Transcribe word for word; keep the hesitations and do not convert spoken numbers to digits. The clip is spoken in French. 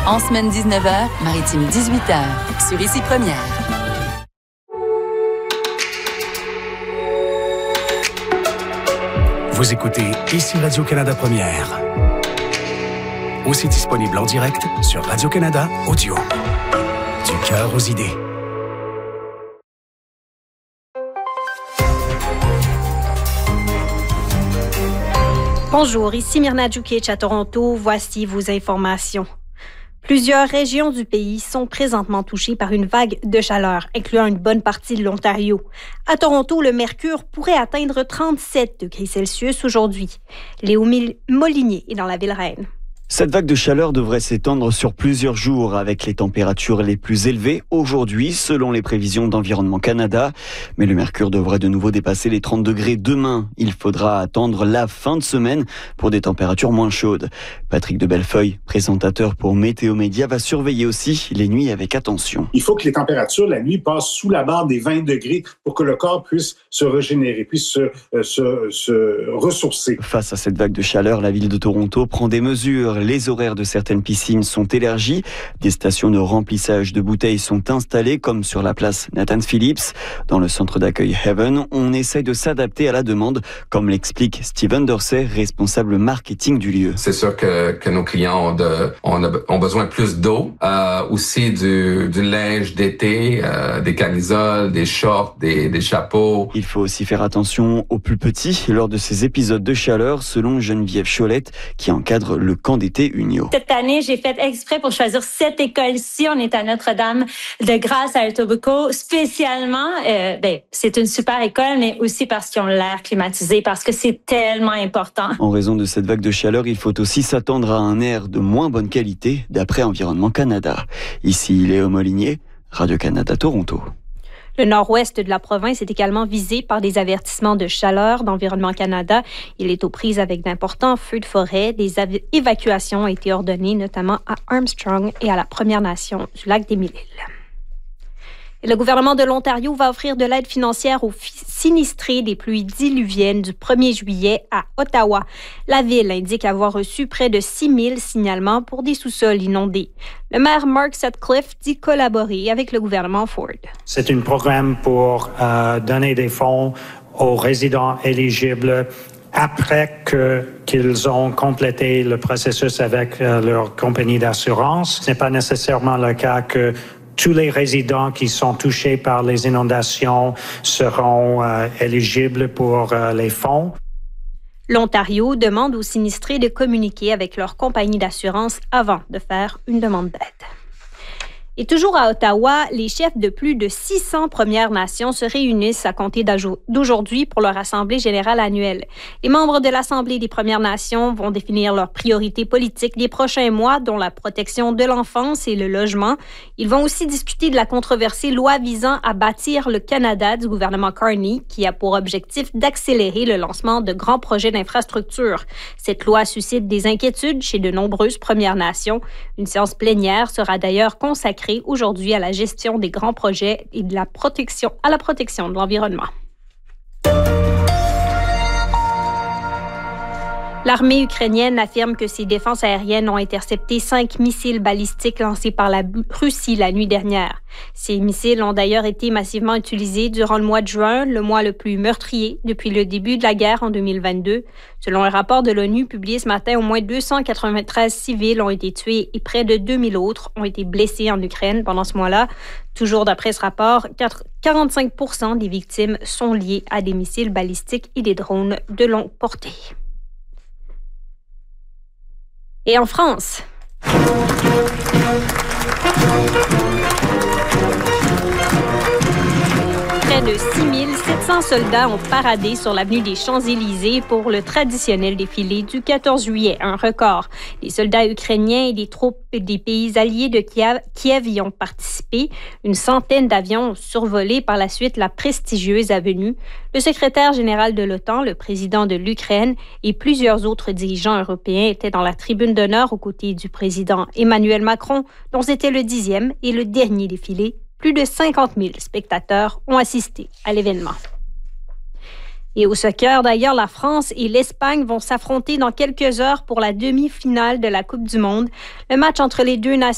En semaine dix-neuf heures, maritime dix-huit heures. Sur Ici Première. Vous écoutez Ici Radio-Canada Première. Aussi disponible en direct sur Radio-Canada Audio. Du cœur aux idées. Bonjour, ici Myrna Djukic à Toronto. Voici vos informations. Plusieurs régions du pays sont présentement touchées par une vague de chaleur, incluant une bonne partie de l'Ontario. À Toronto, le mercure pourrait atteindre trente-sept degrés Celsius aujourd'hui. Léo Molinier est dans la Ville-Reine. Cette vague de chaleur devrait s'étendre sur plusieurs jours avec les températures les plus élevées aujourd'hui selon les prévisions d'Environnement Canada. Mais le mercure devrait de nouveau dépasser les trente degrés demain. Il faudra attendre la fin de semaine pour des températures moins chaudes. Patrick de Bellefeuille, présentateur pour Météo Média, va surveiller aussi les nuits avec attention. Il faut que les températures la nuit passent sous la barre des vingt degrés pour que le corps puisse se régénérer, puisse se, euh, se, se ressourcer. Face à cette vague de chaleur, la ville de Toronto prend des mesures. Les horaires de certaines piscines sont élargis. Des stations de remplissage de bouteilles sont installées, comme sur la place Nathan Phillips. Dans le centre d'accueil Heaven, on essaye de s'adapter à la demande, comme l'explique Steven Dorsey, responsable marketing du lieu. C'est sûr que, que nos clients ont, de, ont, ont besoin plus d'eau, euh, aussi du, du linge d'été, euh, des camisoles, des shorts, des, des chapeaux. Il faut aussi faire attention aux plus petits lors de ces épisodes de chaleur, selon Geneviève Cholette, qui encadre le camp d'été Unio. Cette année, j'ai fait exprès pour choisir cette école-ci. On est à Notre-Dame de Grâce à Etobicoke. Spécialement, euh, ben, c'est une super école, mais aussi parce qu'ils ont l'air climatisé, parce que c'est tellement important. En raison de cette vague de chaleur, il faut aussi s'attendre à un air de moins bonne qualité, d'après Environnement Canada. Ici, Léo Molinier, Radio-Canada Toronto. Le nord-ouest de la province est également visé par des avertissements de chaleur d'Environnement Canada. Il est aux prises avec d'importants feux de forêt. Des av- évacuations ont été ordonnées, notamment à Armstrong et à la Première Nation du lac des Mille-Îles. Et le gouvernement de l'Ontario va offrir de l'aide financière aux sinistrés des pluies diluviennes du premier juillet à Ottawa. La ville indique avoir reçu près de six mille signalements pour des sous-sols inondés. Le maire Mark Sutcliffe dit collaborer avec le gouvernement Ford. C'est un programme pour euh, donner des fonds aux résidents éligibles après que, qu'ils ont complété le processus avec euh, leur compagnie d'assurance. Ce n'est pas nécessairement le cas que tous les résidents qui sont touchés par les inondations seront euh, éligibles pour euh, les fonds. L'Ontario demande aux sinistrés de communiquer avec leur compagnie d'assurance avant de faire une demande d'aide. Et toujours à Ottawa, les chefs de plus de six cents Premières Nations se réunissent à compter d'aujourd'hui pour leur Assemblée générale annuelle. Les membres de l'Assemblée des Premières Nations vont définir leurs priorités politiques des prochains mois, dont la protection de l'enfance et le logement. Ils vont aussi discuter de la controversée loi visant à bâtir le Canada du gouvernement Carney, qui a pour objectif d'accélérer le lancement de grands projets d'infrastructure. Cette loi suscite des inquiétudes chez de nombreuses Premières Nations. Une séance plénière sera d'ailleurs consacrée aujourd'hui à la gestion des grands projets et de la protection, à la protection de l'environnement. L'armée ukrainienne affirme que ses défenses aériennes ont intercepté cinq missiles balistiques lancés par la Russie la nuit dernière. Ces missiles ont d'ailleurs été massivement utilisés durant le mois de juin, le mois le plus meurtrier depuis le début de la guerre en deux mille vingt-deux. Selon un rapport de l'ONU publié ce matin, au moins deux cent quatre-vingt-treize civils ont été tués et près de deux mille autres ont été blessés en Ukraine pendant ce mois-là. Toujours d'après ce rapport, quarante-cinq pour cent des victimes sont liées à des missiles balistiques et des drones de longue portée. Et en France, près de six mille sept cents soldats ont paradé sur l'avenue des Champs-Élysées pour le traditionnel défilé du quatorze juillet, un record. Les soldats ukrainiens et des troupes des pays alliés de Kiev, Kiev y ont participé. Une centaine d'avions ont survolé par la suite la prestigieuse avenue. Le secrétaire général de l'OTAN, le président de l'Ukraine et plusieurs autres dirigeants européens étaient dans la tribune d'honneur aux côtés du président Emmanuel Macron, dont c'était le dixième et le dernier défilé. Plus de cinquante mille spectateurs ont assisté à l'événement. Et au soccer, d'ailleurs, la France et l'Espagne vont s'affronter dans quelques heures pour la demi-finale de la Coupe du Monde. Le match entre les deux nations